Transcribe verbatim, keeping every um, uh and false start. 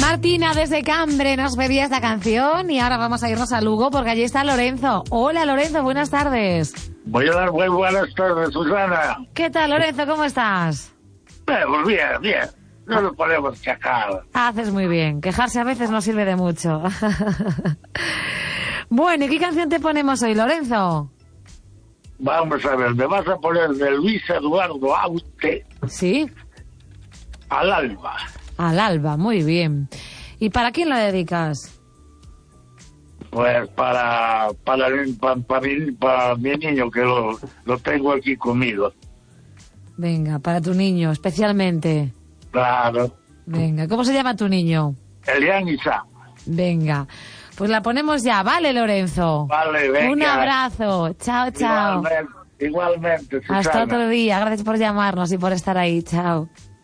Martina desde Cambre nos pedía esta canción y ahora vamos a irnos a Lugo porque allí está Lorenzo. Hola Lorenzo, buenas tardes. Voy a dar muy buenas tardes, Susana. ¿Qué tal Lorenzo, cómo estás? Eh, pues bien, bien. No nos podemos quejar. Haces muy bien, quejarse a veces no sirve de mucho. Bueno, ¿y qué canción te ponemos hoy, Lorenzo? Vamos a ver, me vas a poner de Luis Eduardo Aute. ¿Sí? Al alba. Al alba, muy bien. ¿Y para quién la dedicas? Pues para para, para, para, mi, para mi niño, que lo, lo tengo aquí conmigo. Venga, para tu niño, especialmente. Claro. Venga, ¿cómo se llama tu niño? Elian Isa. Venga, pues la ponemos ya, ¿vale, Lorenzo? Vale, venga. Un abrazo, chao, chao. Igualmente, igualmente, Susana. Hasta otro día, gracias por llamarnos y por estar ahí, chao.